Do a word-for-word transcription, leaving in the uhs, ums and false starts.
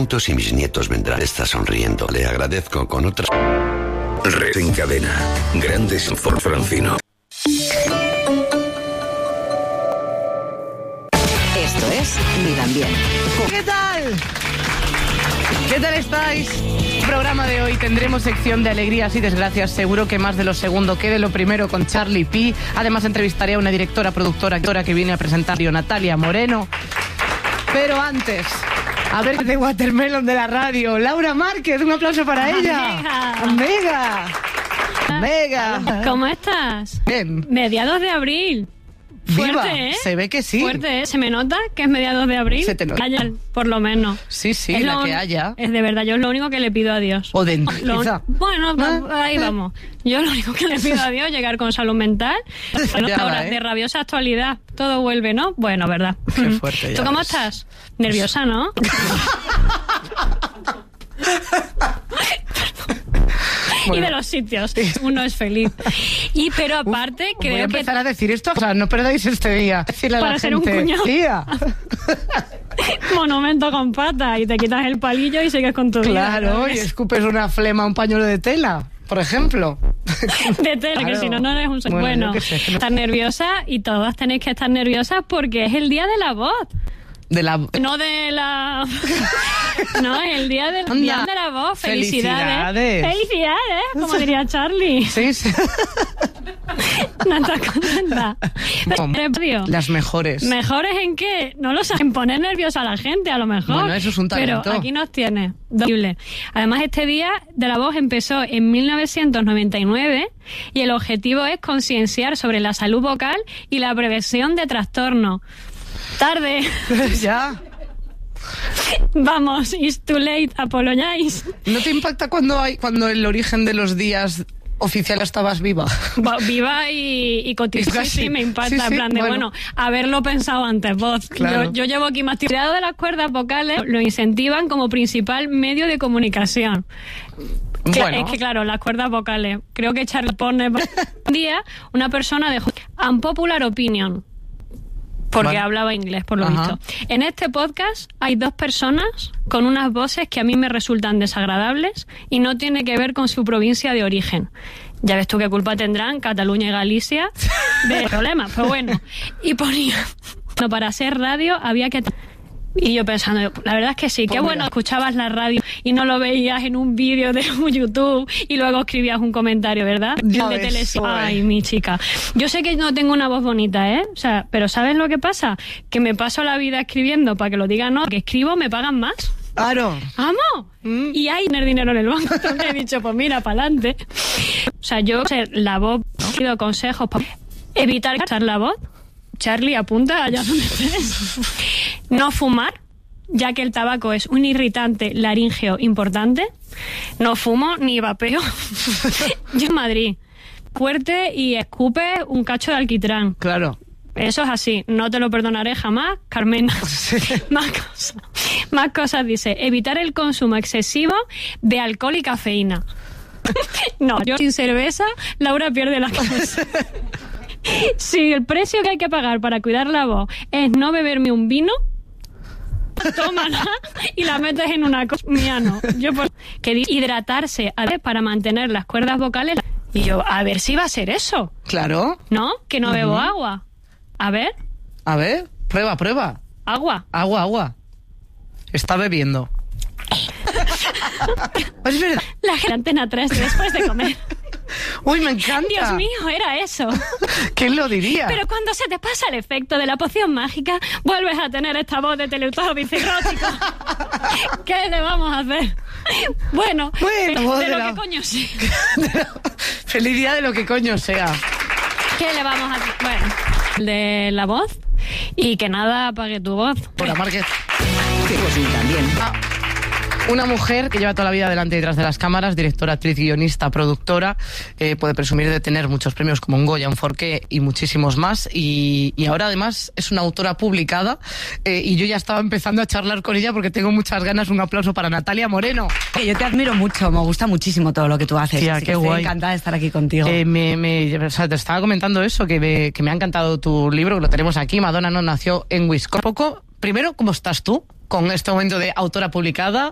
juntos y mis nietos vendrán. Está sonriendo. Le agradezco con otras. Red en cadena. Grandes por Francino. Esto es Miran Bien. ¿Qué tal? ¿Qué tal estáis? En el programa de hoy tendremos sección de alegrías y desgracias. Seguro que más de lo segundo que de lo primero con Charlie P. Además entrevistaré a una directora, productora, actora que viene a presentar, Natalia Moreno. Pero antes, a ver de Watermelon de la radio, Laura Márquez, un aplauso para ella. Amiga. Amiga. Amiga. ¿Cómo estás? Bien. Mediados de abril. Fuerte, Viva, ¿eh? Se ve que sí. Fuerte, ¿eh? ¿Se me nota que es mediados de abril? Se te nota. Haya, por lo menos. Sí, sí, es la lo, que haya. Es de verdad, yo es lo único que le pido a Dios. O de lo, quizá. Bueno, ¿Ah? ahí vamos. Yo lo único que le pido a Dios es llegar con salud mental. Ya Ahora, va, ¿eh? de rabiosa actualidad, todo vuelve, ¿no? Bueno, ¿verdad? Qué fuerte, ya ¿Tú cómo ves. estás? Nerviosa, ¿no? Bueno. Y de los sitios. Uno es feliz. Y pero aparte, Uf, creo voy a que... empezar a decir esto. O sea, no perdáis este día. Decirle a Para la ser un gente, cuñado. tía. Monumento con patas y te quitas el palillo y sigues con tu Claro, vida. y escupes una flema a un pañuelo de tela, por ejemplo. De tela, Claro. que si no, no eres un... Bueno, Bueno, yo qué sé. estás nerviosa y todas tenéis que estar nerviosas porque es el día de la voz. De la... No de la... No, es el día, del, Anda. día de la voz. Felicidades. Felicidades. Felicidades, como diría Charlie. Sí, sí. ¿No estás contenta? Radio. Las mejores. ¿Mejores en qué? No lo sé, en poner nerviosa a la gente, a lo mejor. Bueno, eso es un talento. Pero aquí nos tiene. Doble. Además, este día de la voz empezó en mil novecientos noventa y nueve y el objetivo es concienciar sobre la salud vocal y la prevención de trastornos. Tarde. Ya. Vamos, it's too late, apologize. ¿No te impacta cuando hay cuando el origen de los días oficial estabas viva? Va- Viva y, y cotiza. Sí, Sí, sí, me impacta. sí, sí, en plan de, bueno. bueno, haberlo pensado antes, vos. Claro. Yo, yo llevo aquí más tiempo. El cuidado de las cuerdas vocales lo incentivan como principal medio de comunicación. Cla- Bueno. Es que, claro, las cuerdas vocales. Creo que Charlie pone un día una persona dejó unpopular opinion. Porque Vale. hablaba inglés, por lo Ajá. visto. En este podcast hay dos personas con unas voces que a mí me resultan desagradables y no tiene que ver con su provincia de origen. Ya ves tú qué culpa tendrán Cataluña y Galicia de problemas, pero bueno. Y ponía, no, para hacer radio había que... Y yo pensando, la verdad es que sí, Pues qué mira. bueno, escuchabas la radio y no lo veías en un vídeo de un YouTube y luego escribías un comentario, ¿verdad? Ya de ves, televisión. joder. Ay, mi chica. Yo sé que no tengo una voz bonita, ¿eh? O sea, pero ¿sabes lo que pasa? Que me paso la vida escribiendo para que lo digan, no, que escribo me pagan más. Claro. ¡Amo! Mm. Y hay tener dinero en el banco. Entonces he dicho, pues mira, para adelante. O sea, yo sé, la voz, he dado consejos para evitar gastar la voz. Charlie, apunta allá donde estés. No fumar, ya que el tabaco es un irritante laríngeo importante. No fumo ni vapeo. Yo en Madrid, fuerte y escupe un cacho de alquitrán. Claro. Eso es así, no te lo perdonaré jamás, Carmena. Más cosas. Más cosas dice, evitar el consumo excesivo de alcohol y cafeína. No, yo sin cerveza, Laura pierde la cabeza. Si el precio que hay que pagar para cuidar la voz es no beberme un vino, tómala y la metes en una cosa. Mía no. Yo por... que dice hidratarse a ver, para mantener las cuerdas vocales. Y yo, a ver si va a ser eso. Claro. ¿No? Que no bebo agua. A ver, A ver, prueba, prueba. agua. Agua, agua. Está bebiendo. Es verdad. La gente Antena tres después de comer. Uy, me encanta. Dios mío, era eso. ¿Quién lo diría? Pero cuando se te pasa el efecto de la poción mágica, vuelves a tener esta voz de Teletubbies psicótico. ¿Qué le vamos a hacer? Bueno, Bueno, de, voz de de lo la- que coño sí. Feliz día de lo que coño sea. ¿Qué le vamos a hacer? Bueno, de la voz y que nada apague tu voz. Por la Márquez. Pues Miran Bien. Una mujer que lleva toda la vida delante y detrás de las cámaras, directora, actriz, guionista, productora, eh, puede presumir de tener muchos premios como un Goya, un Forqué y muchísimos más. Y, y ahora además es una autora publicada eh, y yo ya estaba empezando a charlar con ella porque tengo muchas ganas. Un aplauso para Natalia Moreno. Que yo te admiro mucho, me gusta muchísimo todo lo que tú haces. Tía, así qué que guay. Estoy encantada de estar aquí contigo. Eh, me, me, o sea, te estaba comentando eso, que me, que me ha encantado tu libro, que lo tenemos aquí. Madonna no nació en Wisconsin. Poco, primero, ¿cómo estás tú con este momento de autora publicada?